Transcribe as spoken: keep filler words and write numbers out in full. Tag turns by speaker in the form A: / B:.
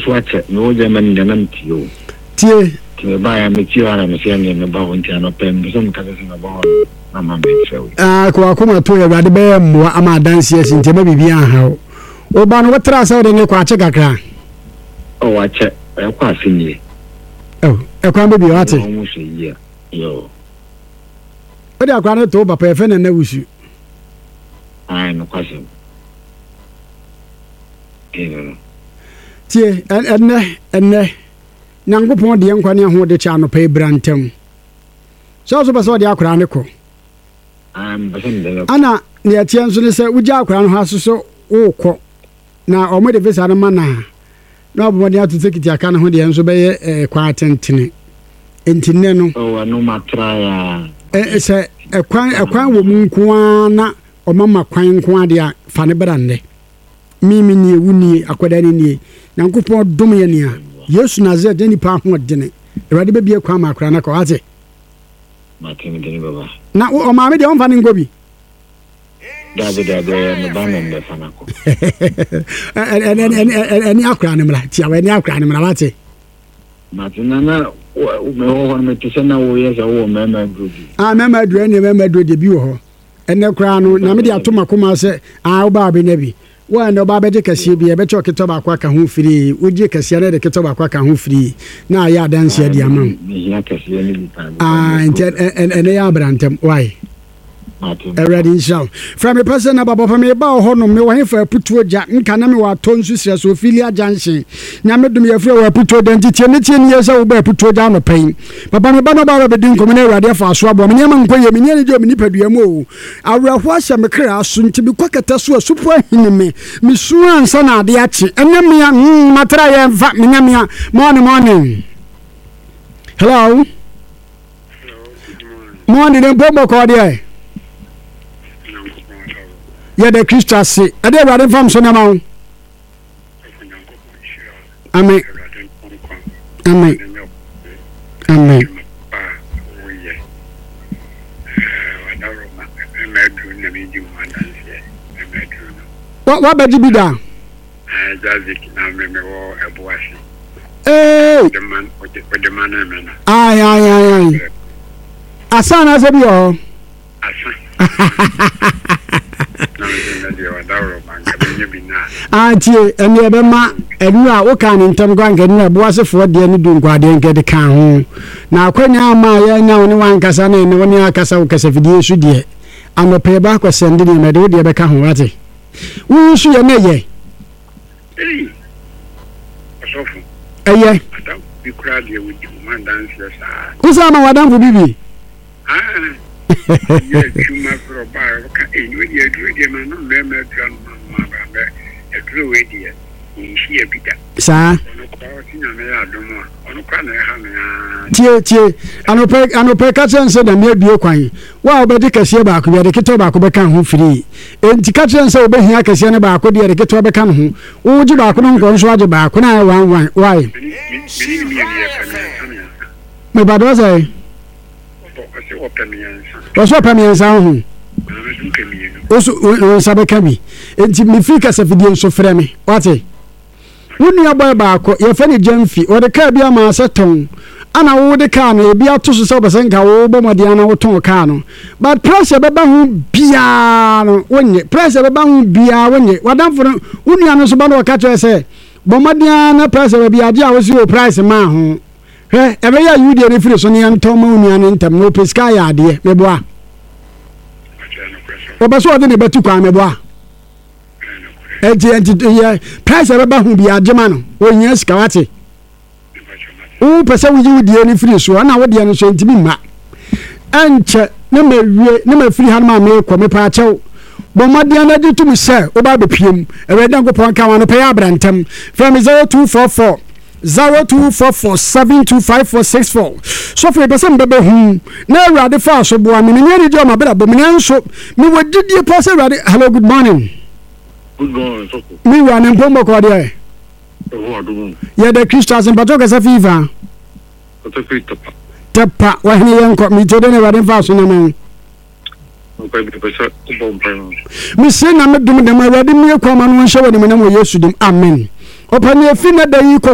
A: swatch no German danam tio.
B: Tie.
A: To buy a material and say in the bounty and open some cousin about Mamma.
B: Ah, kwa kuma to ya rade be mo ama dance yes nte ba bibia ha. Oba no watra sa de ne kwa che kakra.
A: Oh, watch it. I kwa sinye.
B: Oh, e kwa be bi wate.
A: Almost a year. Yo.
B: Odi akwa no to ba pa efe na na wusu.
A: Ai no kwase. Eh.
B: Tie enne enne Nyankopon de nkwa ne ho de cha no pa ibrantem. So so ba so de akwa ne ko.
A: Um,
B: ana ne atia nso ne se wugya akwa no ha so so wokọ na omo de visa no mana na obomode atotekiti aka no ho de nso be ye kwa atentene entine no
A: oh no matra ya
B: eh se ekwan ekwan wo mu nko na omama kwan nko ade a fa ne brande mimi ni ewu ni akoda ni ni Nyankopon dom ye ni a Yesu naze de nipa ho de ne Ewade be bie kwa makra na ko ate
A: Martin de baba
B: na o maame de on fa ne ngobi
A: dabe dabe no banen de fa na ko
B: en en en en akra ne mra ti awe ni akra ne mra wate
A: Martin na na o me ho me ti se na wo ye se wo me ma drogi
B: ah me ma dro ne me ma dro de bi wo ho ene kra no na me de atoma koma se ah wo ba be na bi wa no ba be de kase bi e be cho keto ba kwa ka ho firi woje kase na de keto ba kwa ka ho firi na ya danse de amam
A: ni ya kase ni bi pa
B: ah en en ya brantem why already inshallah from a person about me ba ho no me wa fa putuo ja nka na me wa to nsu sire so filia junction na me dum ye fra wa putuo dentity ne tie ne ye sa wo ba putuo ja no pen papa me ba no ba be din ko me na awade fa so abo me nyama nko ye me ne je me nipadua mu o awraho ahya me kra aso nti bi kwakata so asupo ahini me me su ansa na ade achi ene me matra ye fa me nyama morning morning hello morning den bombo ko de ya de Christ ase ade Awurade fam so na ma wo amen amen amen wa wa ba jibi da
A: eh jazik na me me wo ebuashi
B: eh
A: de man o de man na me na
B: ay ay ay asana se bi o
A: asa
B: Auntie, and you ma, and you are working in Tamgang and you was a for the end doing guardian get the car home. Now, when you are my now, only one Casana and one year Casa Casavidia should ye. I'm a payback was sending him a do the Becca Horati. We should a ye.
A: Hey,
B: a ye.
A: You cried here with you, man, dance your side.
B: Who's our madam for Bibi?
A: Ah. Yes, you must for a bar. Okay, you are doing man, no member, grandma, a true idiot. She a bit.
B: Sir, Tie, tie, anope, anope, catcher said, and maybe a quine. Well, but the cassia back, we had a kito back, we can who free. And the catcher said, obey here, Cassiana back, would be a kito back, who would you back on go swag back when I want why? My bad was I. Was what Pammy and Sound. Also, Sabakabi, and me fika as a video so frame. What eh? Wouldn't you buy back your funny Jemfi or the Cabia Massa tongue? And I would the cano be out to Sabasenka or Bomadiana or Toncano. But press a babu piano when you press a babu bia when you what done for Uniano Sabano catcher say Bomadiana press a biaja was your price a man. Eh, every year you did refuse on the Antomonian in Tam no Piscaya, dear, me bois. Obaso de betu kwa me boa. Enti enti ye price e ba hu bia Germano. O nya sika wate. O pese wo yi die ni free so na wo de no so enti bi ma. Enche na ma wie na ma free han ma me ko me pa chew. Bo made na de tum se o ba be piem. E we dan go pon ka wa no pe ya brantam. From zero two four four zero two four four seven two five four six four. So for person bebe hu na Awurade fa so bo am me nyeri je ma bra bo me nso me wodidie pass Awurade. Hello, good morning.
A: Good morning.
B: Me wa ne pombo ko de.
A: Oh, do.
B: Ye de Christians in Batoka sa fifa.
A: What a tepa.
B: Tepa wa hini yanko mi to de ne Awurade fa so na me.
A: Okay, be pesa bomba.
B: Me se na me dum de ma Awurade me kwa ma no hye wo de me na mo Yesu dim. Amen. Opani efi na da yi